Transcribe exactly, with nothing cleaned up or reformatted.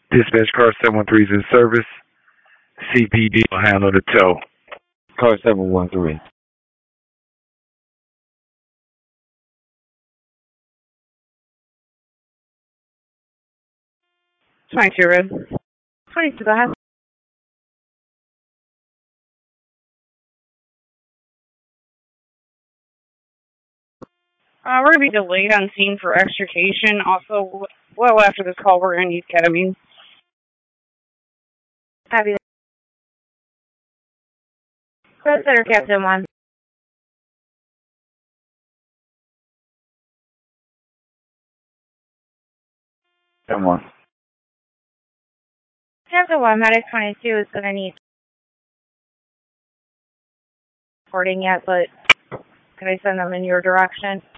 Dispatch car seven one three is in service. C P D will handle the tow. Car seven one three. twenty-two Road. twenty-two, go ahead. Uh, we're going to be delayed on scene for extrication. Also, well after this call, we're going to need ketamine. Copy that. Consider Captain one. Come on. Captain one, Medic twenty-two is going to need recording yet, but can I send them in your direction?